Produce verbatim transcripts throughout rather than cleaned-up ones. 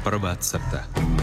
Prva crta.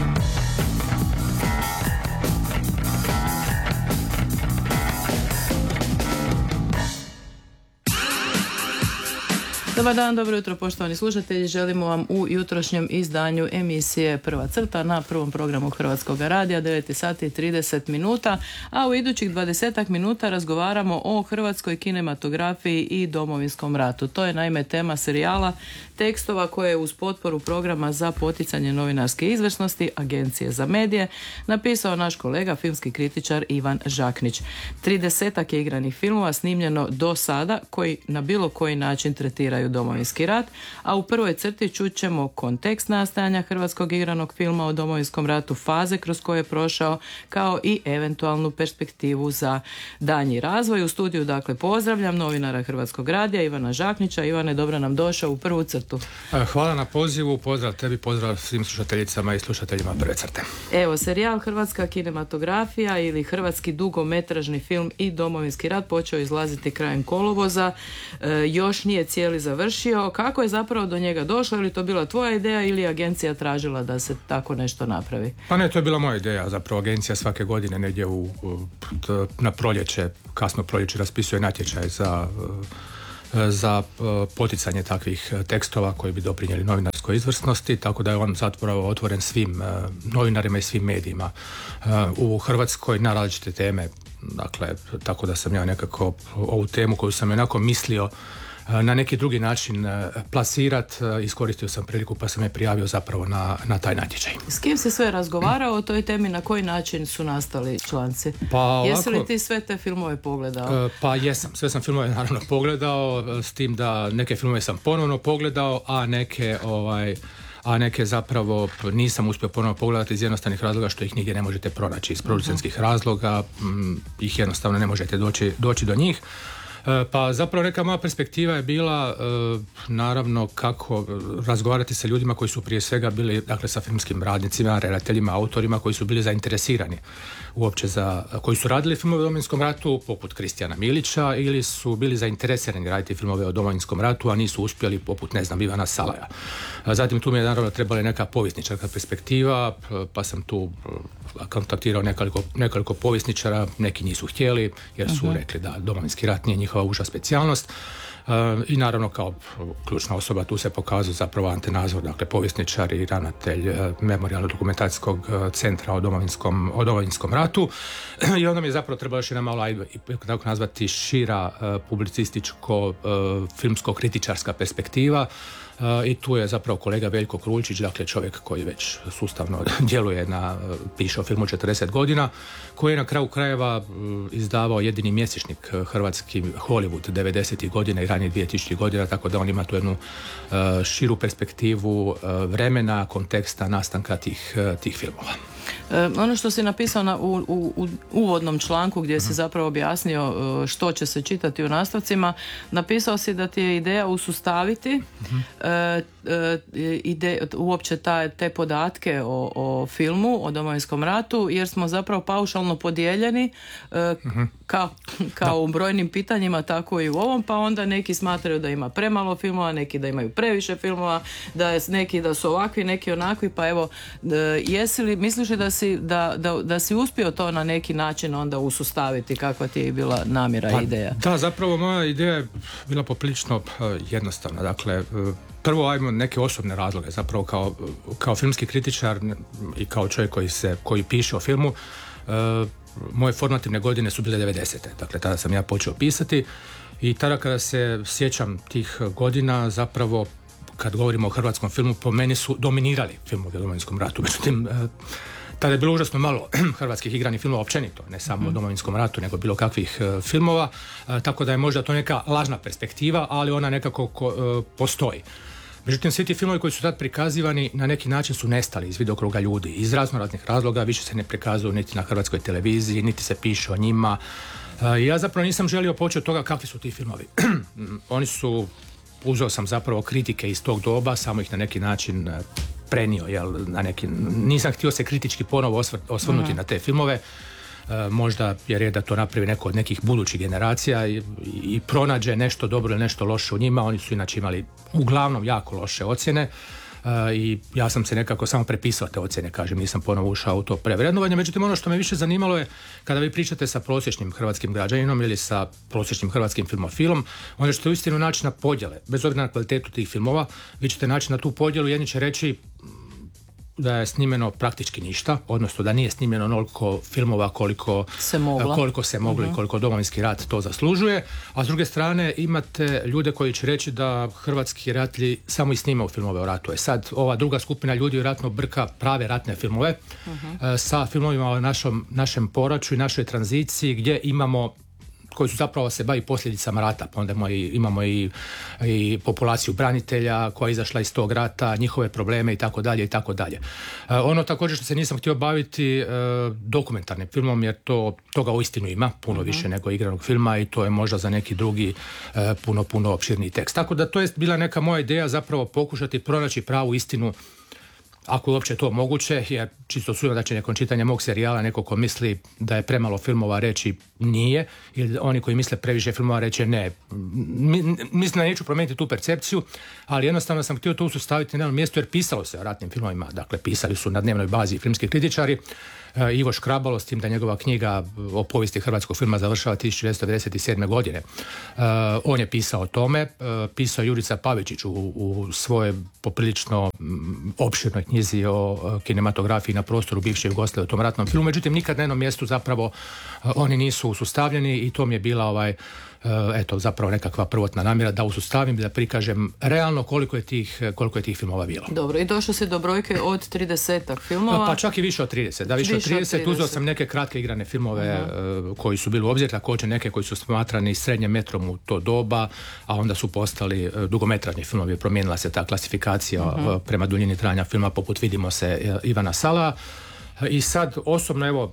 Dobar dan, dobro jutro poštovani slušatelji. Želimo vam u jutrošnjem izdanju emisije Prva crta na prvom programu Hrvatskog radija devet sati i trideset minuta, a u idućih dvadesetak minuta razgovaramo o hrvatskoj kinematografiji i Domovinskom ratu. To je naime tema serijala tekstova koje je uz potporu programa za poticanje novinarske izvrsnosti Agencije za medije napisao naš kolega filmski kritičar Ivan Žaknić. Tridesetak je igranih filmova snimljeno do sada koji na bilo koji način tretiraju Domovinski rat, a u prvoj crti čućemo kontekst nastajanja hrvatskog igranog filma o Domovinskom ratu, faze kroz koje je prošao, kao i eventualnu perspektivu za daljnji razvoj. U studiju dakle pozdravljam novinara Hrvatskog radija Ivana Žaknića. Ivane, dobro nam došao u prvu crtu. Hvala na pozivu, pozdrav tebi, pozdrav svim slušateljicama i slušateljima Prve crte. Evo, serijal Hrvatska kinematografija ili hrvatski dugometražni film i Domovinski rat počeo izlaziti krajem kolovoza, e, još nije cijeli završio. Kako je zapravo do njega došlo? Je li to bila tvoja ideja ili agencija tražila da se tako nešto napravi? Pa ne, to je bila moja ideja. Zapravo agencija svake godine negdje u, u, na proljeće, kasno proljeće raspisuje natječaj za za poticanje takvih tekstova koji bi doprinijeli novinarskoj izvrsnosti, tako da je on zapravo otvoren svim novinarima i svim medijima u Hrvatskoj na različite teme. Dakle, tako da sam ja nekako ovu temu koju sam onako mislio na neki drugi način plasirat, iskoristio sam priliku pa sam je prijavio zapravo na, na taj natječaj. S kim si sve razgovarao o toj temi, na koji način su nastali članci? Pa, ovako, jesi li ti sve te filmove pogledao? Pa jesam, sve sam filmove naravno pogledao, s tim da neke filmove sam ponovno pogledao, a neke ovaj a neke zapravo nisam uspio ponovno pogledati iz jednostavnih razloga što ih nigdje ne možete pronaći. Iz producentskih razloga m, ih jednostavno ne možete doći, doći do njih. Pa zapravo neka moja perspektiva je bila naravno kako razgovarati sa ljudima koji su prije svega bili, dakle, sa filmskim radnicima, redateljima, autorima koji su bili zainteresirani uopće za, koji su radili filmove o Domovinskom ratu poput Kristijana Milića ili su bili zainteresirani raditi filmove o Domovinskom ratu, a nisu uspjeli poput, ne znam, Ivana Salaja. Zatim tu mi je naravno trebala neka povjesničarska perspektiva, pa sam tu kontaktirao nekoliko, nekoliko povjesničara, neki nisu htjeli jer su uh-huh. rekli da Domovinski rat nije njihova uža specijalnost. Uh, i naravno kao ključna osoba tu se pokazao zapravo Ante Nazor, dakle povjesničar i ravnatelj uh, Memorijalno-dokumentacijskog uh, centra o Domovinskom, o Domovinskom ratu. I onda mi je zapravo trebalo još jedna malo, ajde, tako nazvati, šira uh, publicističko uh, filmsko-kritičarska perspektiva. Uh, i tu je zapravo kolega Veljko Kruljičić, dakle čovjek koji već sustavno djeluje na, uh, piše o filmu četrdeset godina, koji je na kraju krajeva uh, izdavao jedini mjesečnik uh, hrvatski Hollywood devedesetih godina i ranije dvije tisućitih godina, tako da on ima tu jednu uh, širu perspektivu uh, vremena, konteksta, nastanka tih, uh, tih filmova. E, ono što si napisao na, u, u, u uvodnom članku gdje si zapravo objasnio uh, što će se čitati u nastavcima, napisao si da ti je ideja usustaviti uh-huh. e, e, ide, uopće ta, te podatke o, o filmu, o Domovinskom ratu, jer smo zapravo paušalno podijeljeni e, uh-huh. kao, kao u brojnim pitanjima, tako i u ovom, pa onda neki smatraju da ima premalo filmova, neki da imaju previše filmova, da je, neki da su ovakvi, neki onakvi, pa evo, e, jesi li, misliš li da si, da, da, da si uspio to na neki način onda usustaviti, kakva ti je bila namjera pa, i ideja? Da, zapravo moja ideja je bila poprilično uh, jednostavna. Dakle, uh, prvo ajmo neke osobne razloge, zapravo kao, kao filmski kritičar i kao čovjek koji, se, koji piše o filmu, uh, moje formativne godine su bile devedesete. Dakle, tada sam ja počeo pisati i tada kada se sjećam tih godina, zapravo kad govorimo o hrvatskom filmu, po meni su dominirali filmovi o Domovinskom ratu. Međutim, uh, tada je bilo užasno malo hrvatskih igranih filmova općenito, ne samo mm. o Domovinskom ratu, nego bilo kakvih uh, filmova, uh, tako da je možda to neka lažna perspektiva, ali ona nekako ko, uh, postoji. Međutim, svi ti filmovi koji su tad prikazivani na neki način su nestali iz vidokruga ljudi. Iz razno raznih razloga više se ne prikazuju niti na hrvatskoj televiziji, niti se piše o njima. Uh, ja zapravo nisam želio poći od toga kakvi su ti filmovi. Oni su, uzeo sam zapravo kritike iz tog doba, samo ih na neki način uh, prenio, jel, na neki, nisam htio se kritički ponovo osvr, osvrnuti uh-huh. na te filmove. E, možda je red da to napravi neko od nekih budućih generacija i, i pronađe nešto dobro ili nešto loše u njima. Oni su inače imali uglavnom jako loše ocjene. i ja sam se nekako samo prepisao te ocjene, kažem, nisam ponovo ušao u to prevrednovanje. Međutim, ono što me više zanimalo je kada vi pričate sa prosječnim hrvatskim građaninom ili sa prosječnim hrvatskim filmofilom, onda ćete uistinu naći na podjele, bez obzira na kvalitetu tih filmova, vi ćete naći na tu podjelu, jedni će reći da je snimeno praktički ništa, odnosno da nije snimljeno onoliko filmova koliko se moglo, koliko se moglo uh-huh. i koliko Domovinski rat to zaslužuje, a s druge strane imate ljude koji će reći da hrvatski ratlji samo i snimaju filmove o ratu. E sad, ova druga skupina ljudi vjerojatno brka prave ratne filmove uh-huh. sa filmovima o našom, našem poraću i našoj tranziciji gdje imamo koji su zapravo se bavi posljedicama rata, pa onda imamo i, imamo i, i populaciju branitelja koja je izašla iz tog rata, njihove probleme i tako dalje i tako dalje. Ono također što se nisam htio baviti e, dokumentarnim filmom, jer to, toga uistinu ima puno uh-huh. više nego igranog filma i to je možda za neki drugi e, puno, puno opširniji tekst. Tako da to je bila neka moja ideja zapravo pokušati pronaći pravu istinu, ako je uopće to moguće, jer čisto sumnjam da će nakon čitanja mog serijala neko ko misli da je premalo filmova reći nije, ili oni koji misle previše filmova reći ne. Mislim da neću promijeniti tu percepciju, ali jednostavno sam htio to usustaviti na jednom mjestu, jer pisalo se o ratnim filmovima, dakle pisali su na dnevnoj bazi filmski kritičari. Ivo Škrabalo, s tim da njegova knjiga o povijesti hrvatskog filma završava tisuću devetsto devedeset sedme. godine. Uh, on je pisao o tome, uh, pisao Jurica Pavičić u, u svojoj poprilično m, opširnoj knjizi o uh, kinematografiji na prostoru bivše Jugoslavije o tom ratnom filmu, međutim nikad na jednom mjestu zapravo uh, oni nisu usustavljeni i to mi je bila ovaj Uh, eto, zapravo nekakva prvotna namjera da usustavim, da prikažem realno koliko je tih, koliko je tih filmova bilo. Dobro, i došlo se do brojke od tridesetak filmova. Pa čak i više od trideset. Da, više, više od trideset. Uzeo sam neke kratke igrane filmove uh, koji su bili u obzir, također neke koji su smatrani srednjem metrom u to doba, a onda su postali uh, dugometražni filmovi. Promijenila se ta klasifikacija uh-huh. uh, prema duljini trajanja filma, poput Vidimo se uh, Ivana Sala. I sad, osobno, evo,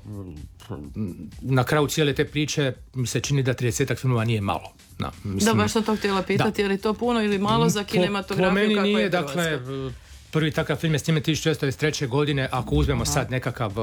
na kraju cijele te priče mi se čini da tridesetak filmova nije malo. Na, mislim, da, baš sam to htjela pitati, je li to puno ili malo za kinematografiju? Po, po meni nije, dakle, prvi takav film je snimljen tisuću devetsto devedeset treće. godine, ako uzmemo sad nekakav,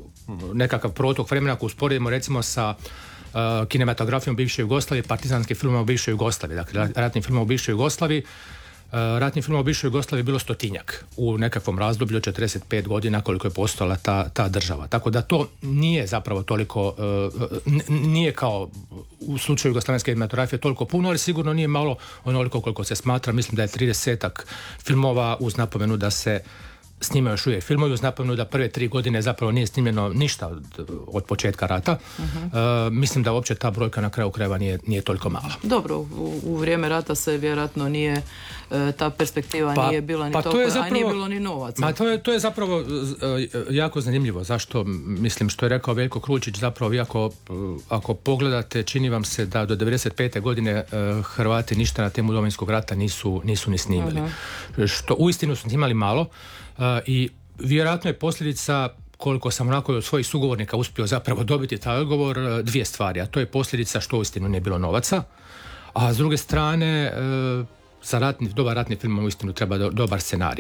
nekakav protok vremena, ako usporedimo recimo sa uh, kinematografijom bivše Jugoslavije, partizanski filmom u bivšoj Jugoslaviji, dakle, ratnim filmom u bivšoj Jugoslaviji, Uh, ratni film u bivšoj Jugoslaviji je bilo stotinjak u nekakvom razdoblju od četrdeset pet godina koliko je postojala ta, ta država. Tako da to nije zapravo toliko, uh, n- nije kao u slučaju jugoslavenske kinematografije toliko puno, ali sigurno nije malo onoliko koliko se smatra. Mislim da je tridesetak filmova uz napomenu da se snimaju još uvijek filmovi, uz napomenu da prve tri godine zapravo nije snimljeno ništa od, od početka rata. Uh-huh. Uh, mislim da uopće ta brojka na kraju krajeva nije, nije toliko mala. Dobro, u, u vrijeme rata se vjerojatno nije, uh, ta perspektiva pa, nije bila ni pa toliko, to je zapravo, a nije bilo ni novaca. Ma to je, to je zapravo uh, jako zanimljivo. Zašto? Mislim, što je rekao Veljko Kručić, zapravo vi ako, uh, ako pogledate, čini vam se da do devedeset pete. godine uh, Hrvati ništa na temu Domovinskog rata nisu, nisu ni snimili. Uh-huh. Što uistinu su snimali malo. Uh, i vjerojatno je posljedica, koliko sam onako od svojih sugovornika uspio zapravo dobiti taj odgovor, uh, dvije stvari, a to je posljedica što uistinu nije bilo novaca, a s druge strane uh, za ratni, dobar ratni film uistinu treba do, dobar scenarij.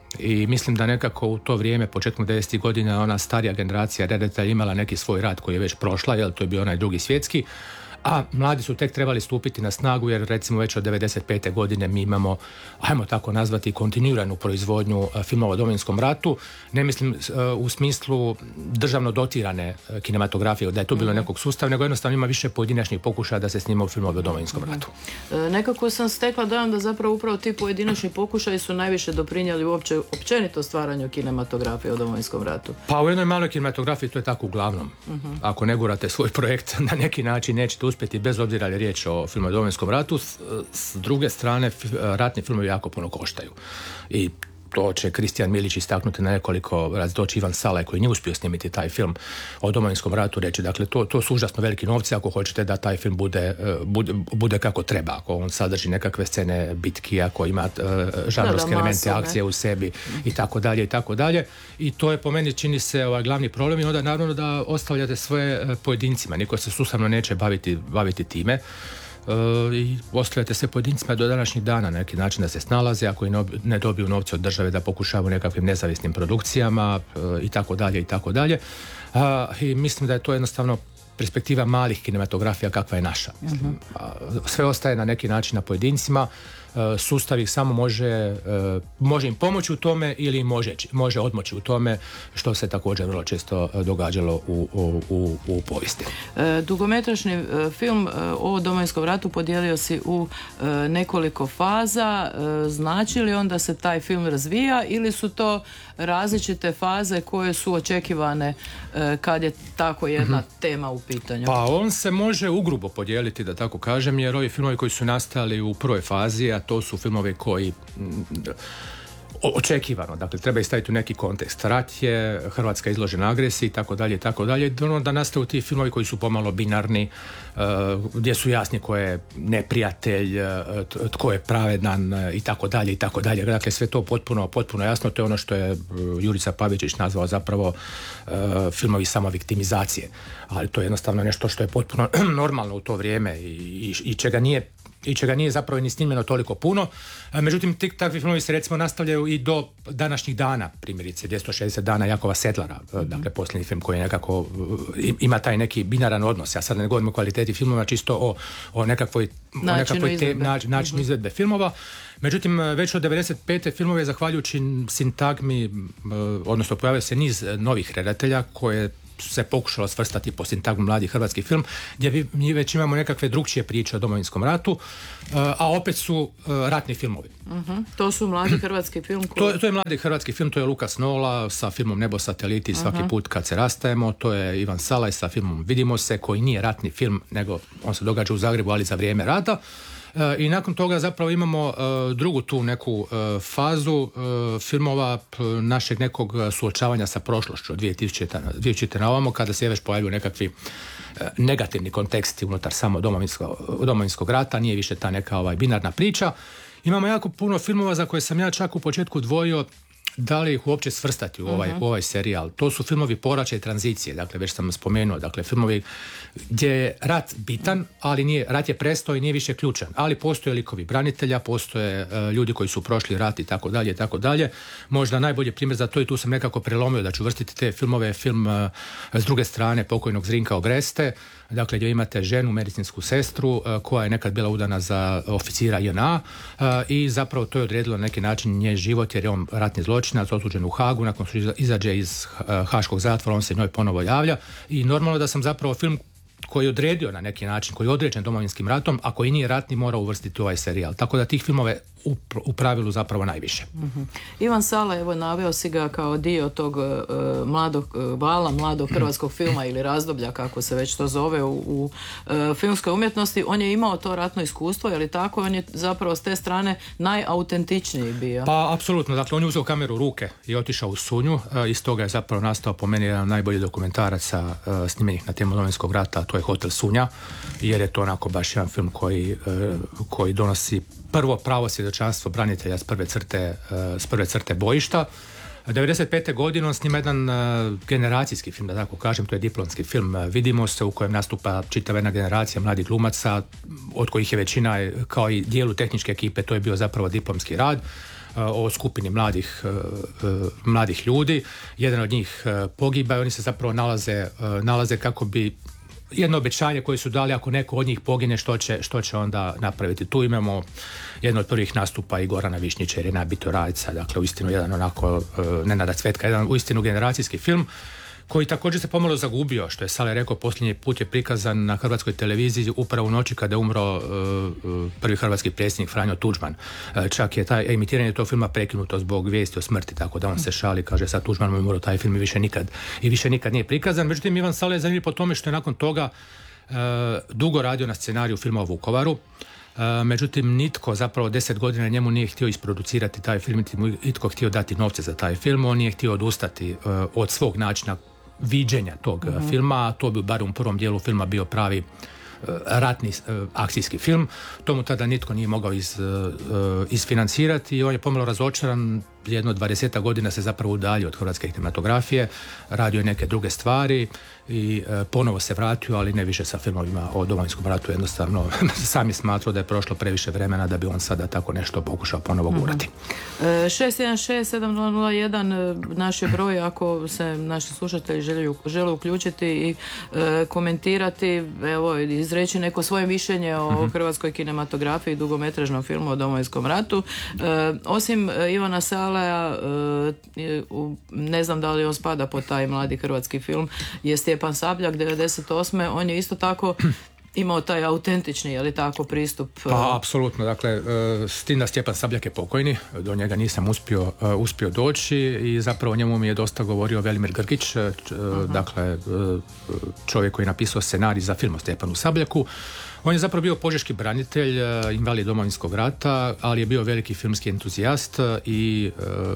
I mislim da nekako u to vrijeme, početkom devedesetih godina, ona starija generacija redatelja imala neki svoj rat koji je već prošla, jel, to je bio onaj drugi svjetski, a mladi su tek trebali stupiti na snagu, jer recimo već od devedeset pete. godine mi imamo, ajmo tako nazvati, kontinuiranu proizvodnju uh, filmova o Domovinskom ratu. Ne mislim uh, u smislu državno dotirane uh, kinematografije, da je to bilo mm-hmm. nekog sustava, nego jednostavno ima više pojedinačnih pokušaja da se snimaju filmove o Domovinskom mm-hmm. ratu. E, nekako sam stekla dojam da zapravo upravo ti pojedinačni pokušaji su najviše doprinijeli uopće općenito stvaranju kinematografije o Domovinskom ratu. Pa u jednoj maloj kinematografiji to je tako uglavnom. Mm-hmm. Ako ne gurate svoj projekt na neki način, nećete uspjeti, bez obzira je riječ o filmu o Domovinskom ratu. S, s druge strane, f, ratni filmovi jako puno koštaju. I to će Kristijan Milić istaknuti na nekoliko razdoći, Ivan Salaj koji nije uspio snimiti taj film o Domovinskom ratu, reći, dakle, to, to su užasno veliki novci ako hoćete da taj film bude, bude, bude kako treba, ako on sadrži nekakve scene bitki, ako ima uh, žanrovske elemente akcije u sebi i tako dalje i tako dalje. I to je po meni, čini se, ovaj glavni problem, i onda naravno da ostavljate svoje pojedincima, niko se sustavno neće baviti, baviti time. Uh, i ostavljate se pojedincima do današnjih dana na neki način da se snalaze, ako i ne dobiju novce od države da pokušavaju nekakvim nezavisnim produkcijama uh, i tako dalje i tako dalje. Uh, i mislim da je to jednostavno perspektiva malih kinematografija kakva je naša. Mislim. Uh-huh. Uh, sve ostaje na neki način na pojedincima. sustav ih samo može, može im pomoći u tome ili može, može odmoći u tome, što se također vrlo često događalo u, u, u povijesti. Dugometražni film o Domovinskom ratu podijelio si u nekoliko faza. Znači li onda se taj film razvija ili su to različite faze koje su očekivane kad je tako jedna mm-hmm. tema u pitanju? Pa on se može ugrubo podijeliti, da tako kažem, jer ovi filmovi koji su nastali u prvoj fazi, a to su filmovi koji očekivano, dakle treba ih staviti u neki kontekst. Rat je, Hrvatska izložena agresiji i tako dalje i tako dalje. Onda nastaju ti filmovi koji su pomalo binarni, uh, gdje su jasni ko je neprijatelj, uh, tko je pravedan uh, i tako dalje i tako dalje. Dakle sve to potpuno, potpuno jasno. To je ono što je uh, Jurica Pavičić nazvao zapravo uh, filmovi samoviktimizacije. Ali to je jednostavno nešto što je potpuno normalno u to vrijeme i, i, i čega nije i čega nije zapravo ni snimljeno toliko puno. Međutim, takvi filmovi se recimo nastavljaju i do današnjih dana, primjerice dvjesto šezdeset dana Jakova Sedlara, mm-hmm. dakle posljednji film koji nekako ima taj neki binaran odnos. Ja sad ne govorim o kvaliteti filmova, čisto o, o nekakvoj, načinu o nekakvoj izvedbe, te, nač, načinu mm-hmm. izvedbe filmova. Međutim, već od devedeset pete filmove, zahvaljujući sintagmi, odnosno pojavio se niz novih redatelja koje se pokušalo svrstati po sintagmu mladi hrvatski film, gdje mi već imamo nekakve drugčije priče o Domovinskom ratu, a opet su ratni filmovi. Uh-huh. To su mladi hrvatski film? Koji... To, to je mladi hrvatski film, to je Lukas Nola sa filmom Nebo sateliti svaki uh-huh. put kad se rastajemo, to je Ivan Salaj sa filmom Vidimo se, koji nije ratni film, nego on se događa u Zagrebu, ali za vrijeme rata. I nakon toga zapravo imamo uh, drugu tu neku uh, fazu uh, filmova p, našeg nekog suočavanja sa prošlošću od dvije tisućite na ovamo, kada se već pojavljuju nekakvi uh, negativni konteksti unutar samo domovinsko, domovinskog rata, nije više ta neka ovaj, binarna priča. Imamo jako puno filmova za koje sam ja čak u početku dvojio da li ih uopće svrstati u ovaj, uh-huh. u ovaj serijal. To su filmovi povraćaja i tranzicije, dakle već sam spomenuo, dakle filmovi gdje je rat bitan, ali nije, rat je prestao i nije više ključan, ali postoje likovi branitelja, postoje uh, ljudi koji su prošli rat i tako dalje i tako dalje. Možda najbolji primjer za to, i tu sam nekako prelomio da ću vrstiti te filmove, film uh, s druge strane pokojnog Zrinka Ogreste, dakle gdje imate ženu, medicinsku sestru uh, koja je nekad bila udana za oficira J N A uh, i zapravo to je odredilo na neki način njen život, jer je on ratni zločinac, osuđen u Hagu, nakon što izađe iz uh, haškog zatvora on se njoj ponovo javlja i normalno da sam zapravo film koji je odredio na neki način, koji je određen Domovinskim ratom, a koji nije ratni, mora uvrstiti u ovaj serijal. Tako da tih filmove u, u pravilu zapravo najviše. Mm-hmm. Ivan Sala, evo, naveo si ga kao dio tog uh, mladog uh, vala, mladog hrvatskog filma ili razdoblja, kako se već to zove u, u uh, filmskoj umjetnosti. On je imao to ratno iskustvo, je li tako? On je zapravo s te strane najautentičniji bio. Pa, apsolutno. Dakle, on je uzeo kameru u ruke i otišao u Sunju. Uh, iz toga je zapravo nastao po meni jedan najbolji dokumentaraca uh, snimljenih na temu Domovinskog rata, to je Hotel Sunja, jer je to onako baš jedan film koji, uh, koji donosi prvo pravo svjedočanstvo branitelja s prve crte, uh, s prve crte bojišta. devedeset pete godine on snima jedan uh, generacijski film, da tako kažem, to je diplomski film uh, Vidimo se, u kojem nastupa čitava jedna generacija mladih glumaca, od kojih je većina, kao i dijelu tehničke ekipe, to je bio zapravo diplomski rad uh, o skupini mladih, uh, uh, mladih ljudi. Jedan od njih uh, pogiba i oni se zapravo nalaze, uh, nalaze kako bi jedno obećanje koje su dali, ako neko od njih pogine, što će, što će onda napraviti. Tu imamo jedno od prvih nastupa i Gorana Višnjića, Irena Bitorajca, dakle uistinu jedan onako uh, Nenada Cvetka, jedan uistinu generacijski film koji također se pomalo zagubio, što je Sale rekao, posljednji put je prikazan na hrvatskoj televiziji upravo u noći kada je umro uh, prvi hrvatski predsjednik Franjo Tuđman. Uh, čak je taj emitiranje tog filma prekinuto zbog vijesti o smrti, tako da on se šali, kaže sad Tuđman mu je umro, taj film i više nikad i više nikad nije prikazan. Međutim, Ivan Sale je zanimljiv po tome što je nakon toga uh, dugo radio na scenariju filma o Vukovaru. Uh, međutim, nitko zapravo deset godina njemu nije htio isproducirati taj film, niti mu itko htio dati novce za taj film, on nije htio odustati uh, od svog načina viđenja tog mm-hmm. filma, to bi bar u prvom dijelu filma bio pravi uh, ratni uh, akcijski film. To mu tada nitko nije mogao iz, uh, isfinancirati i on je pomalo razočaran jedno dvadesetak godina se zapravo udaljio od hrvatske kinematografije, radio je neke druge stvari i e, ponovo se vratio, ali ne više sa filmovima o Domovinskom ratu, jednostavno sam je smatrao da je prošlo previše vremena da bi on sada tako nešto pokušao ponovo gurati. Mm-hmm. šest jedan šest sedam nula nula jedan naš je broj ako se naši slušatelji žele, žele uključiti i e, komentirati, evo, izreći neko svoje mišljenje o mm-hmm. hrvatskoj kinematografiji i dugometražnom filmu o Domovinskom ratu. E, osim Ivana Saleja, e, ne znam da li on spada po taj mladi hrvatski film, je Stjepan Sabljak devedeset osme On je isto tako imao taj autentični, je li tako, pristup? Pa, apsolutno. Dakle, s tim da Stjepan Sabljak je pokojni, do njega nisam uspio, uspio doći i zapravo njemu mi je dosta govorio Velimir Grgić, uh-huh. dakle, čovjek koji je napisao scenarij za film o Stjepanu Sabljaku. On je zapravo bio požeški branitelj, invalid Domovinskog rata, ali je bio veliki filmski entuzijast i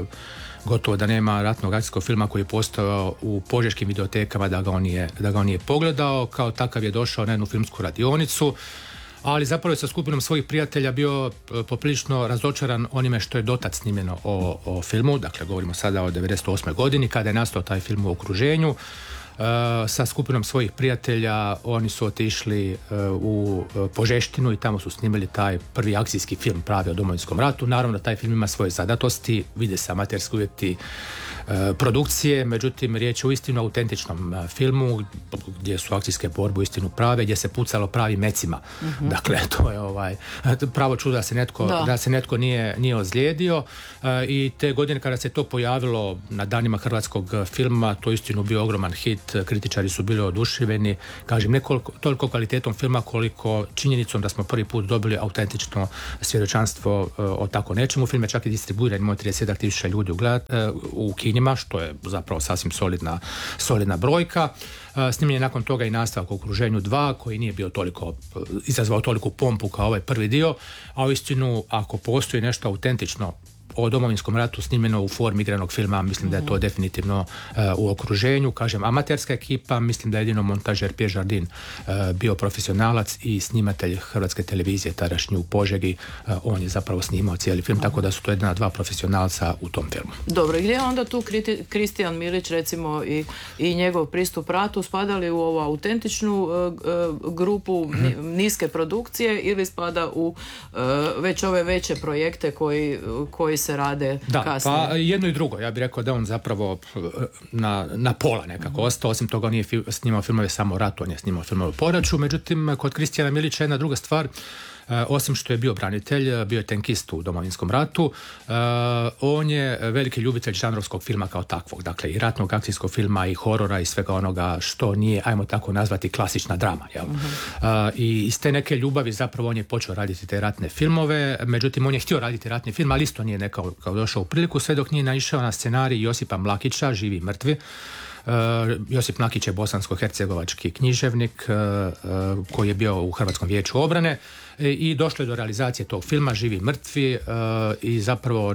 gotovo da nema ratnog akcijskog filma koji je postojao u požeškim videotekama da ga on nije, da ga on nije pogledao. Kao takav je došao na jednu filmsku radionicu, ali zapravo je sa skupinom svojih prijatelja bio poprilično razočaran onime što je dotad snimljeno o, o filmu. Dakle, govorimo sada o devedeset osmoj godini kada je nastao taj film u okruženju. Uh, sa skupinom svojih prijatelja oni su otišli uh, u uh, Požeštinu i tamo su snimili taj prvi akcijski film pravi o Domovinskom ratu. Naravno da taj film ima svoje zadatosti, vide se amaterski uvjeti uh, produkcije, međutim riječ je o istinu autentičnom uh, filmu gdje su akcijske borbe u istinu prave, gdje se pucalo pravim mecima. Mm-hmm. Dakle, to je ovaj, pravo čudo da se netko, da. Da se netko nije, nije ozlijedio uh, i te godine kada se to pojavilo na danima hrvatskog filma, to je istinu bio ogroman hit. Kritičari su bili oduševljeni, kažem, ne koliko, toliko kvalitetom filma koliko činjenicom da smo prvi put dobili autentično svjedočanstvo uh, o tako nečemu. Film je čak i distribuiran, imao trideset tisuća ljudi u, gled, uh, u kinima, što je zapravo sasvim solidna, solidna brojka. Uh, snimljen je nakon toga i nastavak u Okruženju dva, koji nije bio toliko, uh, izazvao toliku pompu kao ovaj prvi dio, a uistinu ako postoji nešto autentično o Domovinskom ratu snimljeno u formi igranog filma, mislim mm-hmm. da je to definitivno uh, u Okruženju. Kažem, amaterska ekipa, mislim da je jedino montažer Pierre Jardin uh, bio profesionalac i snimatelj Hrvatske televizije tadašnji u Požegi. Uh, on je zapravo snimao cijeli film, mm-hmm. tako da su to jedna dva profesionalca u tom filmu. Dobro, i gdje je onda tu Kristijan Milić, recimo, i, i njegov pristup ratu spadali u ovu autentičnu uh, uh, grupu mm-hmm. niske produkcije ili spada u uh, već ove veće projekte koji, koji se rade da, kasnije? Pa jedno i drugo. Ja bih rekao da on zapravo na, na pola nekako mm-hmm. ostao. Osim toga on nije fi, snimao filmove samo o ratu, on je snimao filmove o poraću. Međutim, kod Kristijana Milića jedna druga stvar. Uh, osim što je bio branitelj, bio je tenkist u Domovinskom ratu, uh, on je veliki ljubitelj žanrovskog filma kao takvog, dakle i ratnog akcijskog filma i horora i svega onoga što nije, ajmo tako nazvati, klasična drama. Jel? Uh-huh. Uh, I iz te neke ljubavi zapravo on je počeo raditi te ratne filmove, međutim on je htio raditi ratni film, ali isto nije nekao kao došao u priliku, sve dok nije naišao na scenarij Josipa Mlakića, Živi i mrtvi. Uh, Josip Mlakić je bosansko-hercegovački književnik uh, uh, koji je bio u Hrvatskom vijeću obrane i došlo je do realizacije tog filma Živi i mrtvi uh, i zapravo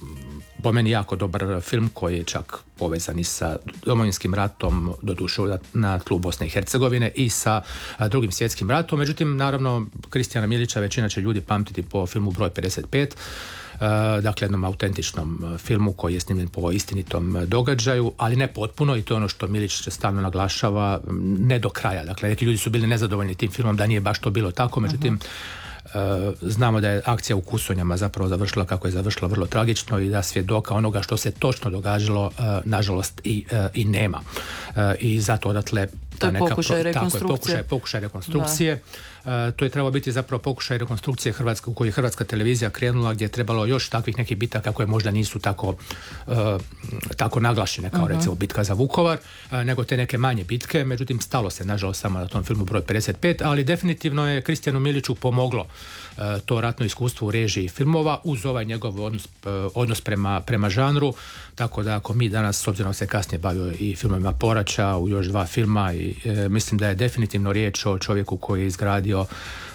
po meni jako dobar film koji je čak povezan i sa Domovinskim ratom, doduše na tlu Bosne i Hercegovine i sa uh, drugim svjetskim ratom. Međutim, naravno, Kristijana Milića većina će ljudi pamtiti po filmu Broj pedeset pet, Uh, dakle jednom autentičnom filmu koji je snimljen po istinitom događaju, ali ne potpuno, i to je ono što Milić stalno naglašava, ne do kraja. Dakle, neki ljudi su bili nezadovoljni tim filmom, da nije baš to bilo tako, međutim uh-huh. uh, znamo da je akcija u Kusonjama zapravo završila kako je završila vrlo tragično i da svjedoka onoga što se točno događalo, uh, nažalost i, uh, i nema. Uh, I zato odatle to je neka pokušaj pro, rekonstrukcije. Tako je, pokušaj, pokušaj rekonstrukcije. Uh, to je trebalo biti zapravo pokušaj rekonstrukcije Hrvatske, u kojoj je Hrvatska televizija krenula, gdje je trebalo još takvih nekih bitaka koje možda nisu tako, uh, tako naglašene kao uh-huh. recimo bitka za Vukovar, uh, nego te neke manje bitke. Međutim, stalo se nažalost samo na tom filmu Broj pedeset pet, ali definitivno je Kristijanu Miliću pomoglo uh, to ratno iskustvo u režiji filmova uz ovaj njegov odnos, uh, odnos prema, prema žanru. Tako da ako mi danas, s obzirom se kasnije bavio i filmovima poraća u još dva filma, i e, mislim da je definitivno riječ o čovjeku koji je izgradio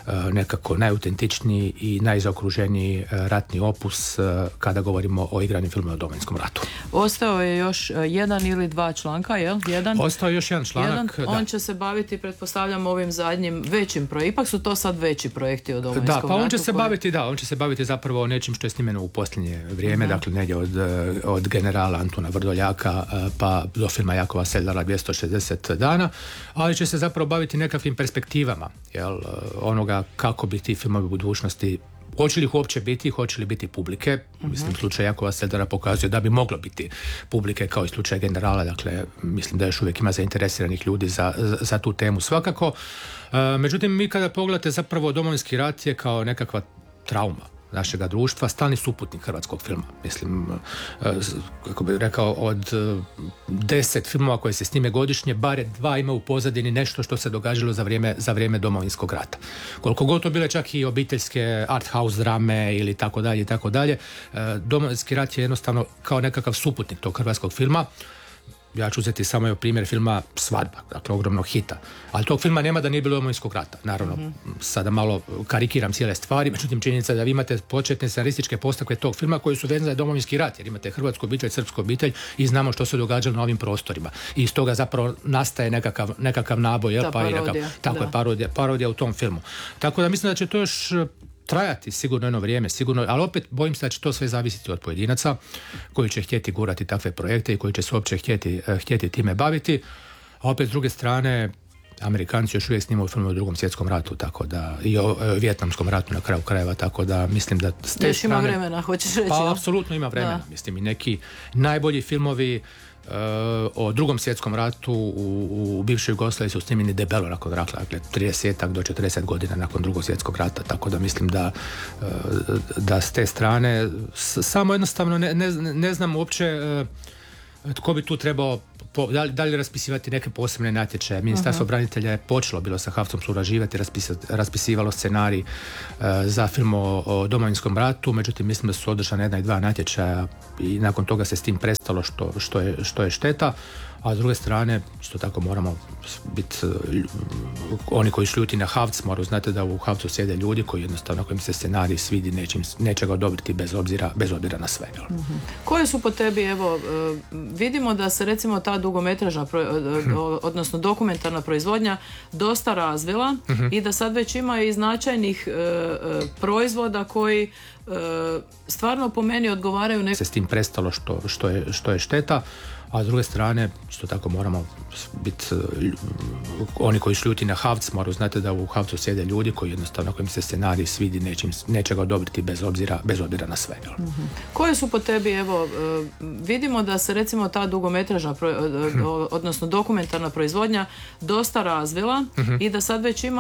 nekako najautentičniji i najzaokruženiji ratni opus kada govorimo o igranim filmovima o Domovinskom ratu. Ostao je još jedan ili dva članka, jel? Jedan? Ostao je još jedan članak. Jedan, on će se baviti, pretpostavljam, ovim zadnjim većim projektima. Ipak su to sad veći projekti o Domovinskom ratu. Da, pa on će ratu, se koji... baviti, da, on će se baviti zapravo nečim što je snimeno u posljednje vrijeme, uh-huh. dakle negdje od, od generala Antuna Vrdoljaka pa do filma Jakova Sedlara dvjesto šezdeset dana, ali će se zapravo baviti nekakvim perspektivama, jel, onoga kako bi ti filmovi u budućnosti, hoće li ih uopće biti, hoće li biti publike. Uh-huh. Mislim, slučaj Jakova Sedlara pokazuje da bi moglo biti publike kao i slučaj generala, dakle, mislim da još uvijek ima zainteresiranih ljudi za, za, za tu temu svakako. Uh, međutim, mi kada pogledate zapravo Domovinski rat je kao nekakva trauma našega društva, stalni suputnik hrvatskog filma. Mislim, kako bih rekao, od deset filmova koje se snime godišnje, bare dva ima u pozadini nešto što se događalo za vrijeme, za vrijeme Domovinskog rata. Koliko god to bile čak i obiteljske art house drame ili tako dalje i tako dalje, Domovinski rat je jednostavno kao nekakav suputnik tog hrvatskog filma. Ja ću uzeti samo evo primjer filma Svadba, dakle ogromnog hita. Ali tog filma nema da nije bilo Domovinskog rata. Naravno, mm-hmm. sada malo karikiram cijele stvari, međutim činjenica da vi imate početne scenarističke postavke tog filma koji su vezane za Domovinski rat, jer imate hrvatsku obitelj, srpsku obitelj i znamo što se događalo na ovim prostorima. I iz toga zapravo nastaje nekakav, nekakav naboj, jel, pa parodija, i nekakav, tako da. je parodija, parodija u tom filmu. Tako da mislim da će to još trajati sigurno jedno vrijeme, sigurno, ali opet bojim se da će to sve zavisiti od pojedinaca koji će htjeti gurati takve projekte i koji će se uopće htjeti, htjeti time baviti, a opet s druge strane Amerikanci još uvijek snimaju filmove o Drugom svjetskom ratu, tako da i o, o Vijetnamskom ratu na kraju krajeva, tako da mislim da s te još strane, ima vremena, hoćeš reći? Pa apsolutno ima vremena, da. Mislim i neki najbolji filmovi Uh, o Drugom svjetskom ratu u, u bivšoj Jugoslaviji su snimljeni debelo nakon rata, dakle trideset do četrdeset godina nakon Drugog svjetskog rata, tako da mislim da uh, da s te strane s, samo jednostavno ne, ne, ne znam uopće uh, tko bi tu trebao po, da, li, da li raspisivati neke posebne natječaje. Ministarstvo uh-huh. branitelja je počelo bilo sa Havcom surađivati, raspisa, raspisivalo scenarij uh, za film o, o Domovinskom ratu, međutim mislim da su održana jedna i dva natječaja i nakon toga se s tim prestalo, što, što, je, što je šteta. A s druge strane, isto tako moramo biti oni koji šljuti na Havc, moraju znati da u Havcu sjede ljudi koji jednostavno kojim se scenarij svidi, nečim, neće ga odobriti bez obzira, bez obzira na sve. Mm-hmm. Koje su po tebi, evo, vidimo da se recimo ta dugometražna, odnosno dokumentarna proizvodnja dosta razvila mm-hmm. i da sad već ima i značajnih uh, proizvoda koji uh, stvarno po meni odgovaraju nek- se s tim prestalo, što, što, je, što je šteta. A s druge strane, isto tako moramo biti oni koji šljuti na Havc, moraju znati da u Havcu sjede ljudi koji jednostavno kojim se scenarij svidi, nečim, neće ga odobriti bez obzira, bez obzira na sve. Mm-hmm. Koje su po tebi, evo, vidimo da se recimo ta dugometražna, odnosno dokumentarna proizvodnja dosta razvila mm-hmm. i da sad već ima